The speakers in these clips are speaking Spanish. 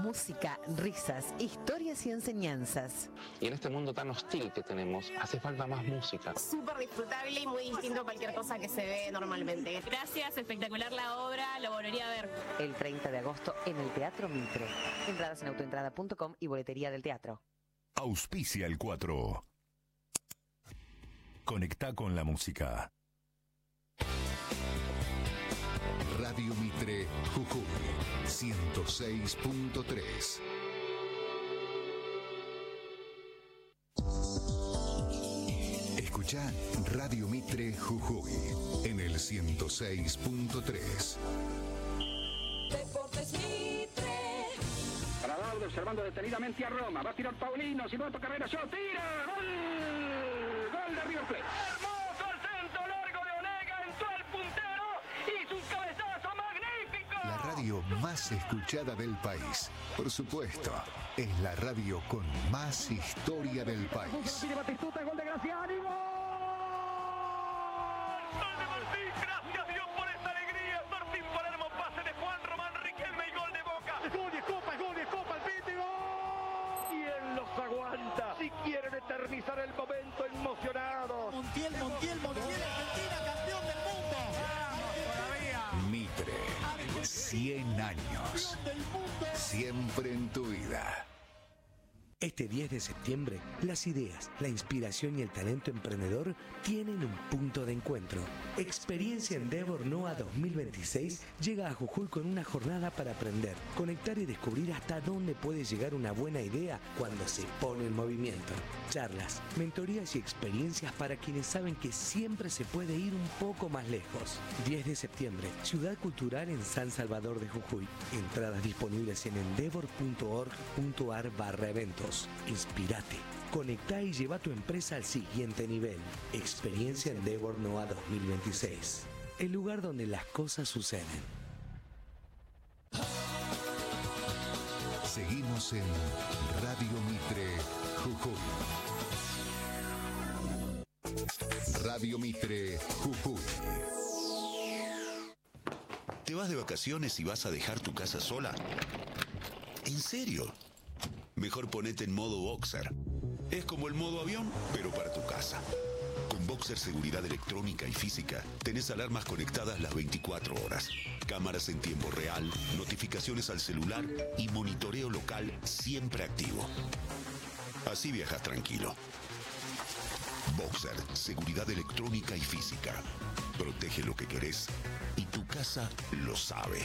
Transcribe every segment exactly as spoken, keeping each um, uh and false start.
música, risas, historias y enseñanzas. Y en este mundo tan hostil que tenemos, hace falta más música. Súper disfrutable y muy distinto a cualquier cosa que se ve normalmente. Gracias, espectacular la obra, lo volvería a ver. El treinta de agosto en el Teatro Mitre. Entradas en autoentrada punto com y boletería del teatro. Auspicia el cuatro. Conecta con la música. Radio Mitre, Jujuy, ciento seis punto tres. Escucha Radio Mitre, Jujuy, en el ciento seis punto tres. Deportes Mitre. Paralaudo observando detenidamente a Roma. Va a tirar Paulino. Si va por carrera, yo tira. ¡Gol! ¡Gol de River Plate! ¡Hermoso el centro largo de Onega! Entró el puntero. ¡Hizo un cabezazo magnífico! La radio más escuchada del país. Por supuesto, es la radio con más historia del país. Tiene Batistuta, gol de Graciani. ¡Gol! ¡Gol de Martín! ¡Gracias Dios por esta alegría! Martín Palermo, pase de Juan Román Riquelme y gol de Boca. ¡Gol y Copa! ¡Gol y Copa! ¡El pito y gol! ¿Quién los aguanta? Si quieren eternizar el momento emocionados. Montiel, Montiel, Montiel, Argentina, campeón del mundo. ¡Vamos todavía! Mitre, cien años. Siempre en tu vida. Este diez de septiembre, las ideas, la inspiración y el talento emprendedor tienen un punto de encuentro. Experiencia Endeavor NOA dos mil veintiséis llega a Jujuy con una jornada para aprender, conectar y descubrir hasta dónde puede llegar una buena idea cuando se pone en movimiento. Charlas, mentorías y experiencias para quienes saben que siempre se puede ir un poco más lejos. diez de septiembre, Ciudad Cultural en San Salvador de Jujuy. Entradas disponibles en endeavor punto org punto ar barra eventos. Inspirate, conectá y lleva tu empresa al siguiente nivel. Experiencia Endeavor NOA dos mil veintiséis. El lugar donde las cosas suceden. Seguimos en Radio Mitre, Jujuy. Radio Mitre, Jujuy. ¿Te vas de vacaciones y vas a dejar tu casa sola? ¿En serio? Mejor ponete en modo Boxer. Es como el modo avión, pero para tu casa. Con Boxer Seguridad Electrónica y Física, tenés alarmas conectadas las veinticuatro horas, cámaras en tiempo real, notificaciones al celular y monitoreo local siempre activo. Así viajas tranquilo. Boxer Seguridad Electrónica y Física. Protege lo que querés y tu casa lo sabe.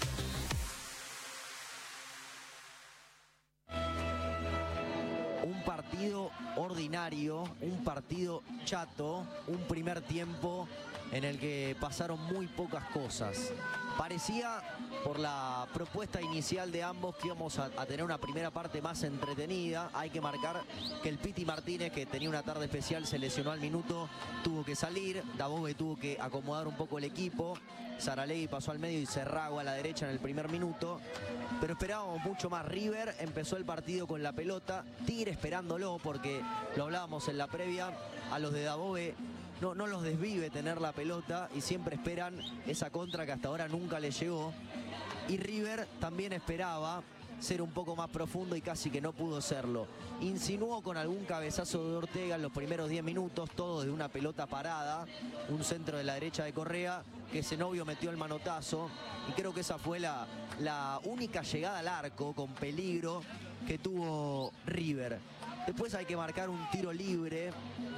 Un partido ordinario, un partido chato, un primer tiempo en el que pasaron muy pocas cosas. Parecía, por la propuesta inicial de ambos, que íbamos a, a tener una primera parte más entretenida. Hay que marcar que el Piti Martínez, que tenía una tarde especial, se lesionó al minuto, tuvo que salir. Dabove tuvo que acomodar un poco el equipo. Saralegui pasó al medio y Cerrago a la derecha en el primer minuto. Pero esperábamos mucho más. River empezó el partido con la pelota, Tigre esperándolo, porque lo hablábamos en la previa, a los de Dabove no, no los desvive tener la pelota y siempre esperan esa contra que hasta ahora nunca les llegó. Y River también esperaba ser un poco más profundo y casi que no pudo serlo. Insinuó con algún cabezazo de Ortega en los primeros diez minutos, todo de una pelota parada, un centro de la derecha de Correa, que Zenobio metió el manotazo, y creo que esa fue la, la única llegada al arco con peligro que tuvo River. Después hay que marcar un tiro libre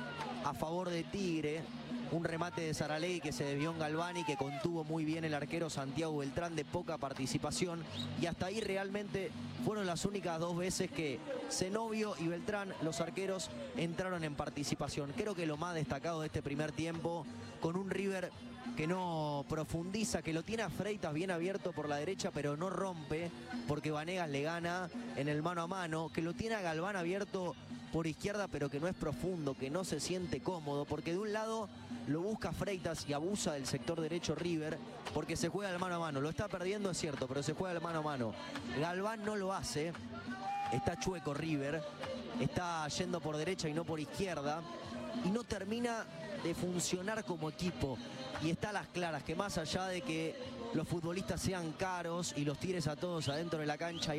a favor de Tigre, un remate de Saralegui que se desvió en Galvani, que contuvo muy bien el arquero Santiago Beltrán, de poca participación, y hasta ahí realmente fueron las únicas dos veces que Zenobio y Beltrán, los arqueros, entraron en participación. Creo que lo más destacado de este primer tiempo, con un River que no profundiza, que lo tiene a Freitas bien abierto por la derecha, pero no rompe, porque Vanegas le gana en el mano a mano, que lo tiene a Galván abierto por izquierda, pero que no es profundo, que no se siente cómodo, porque de un lado lo busca Freitas y abusa del sector derecho River, porque se juega el mano a mano. Lo está perdiendo, es cierto, pero se juega el mano a mano. Galván no lo hace, está chueco River, está yendo por derecha y no por izquierda, y no termina de funcionar como equipo. Y está a las claras que más allá de que los futbolistas sean caros y los tires a todos adentro de la cancha,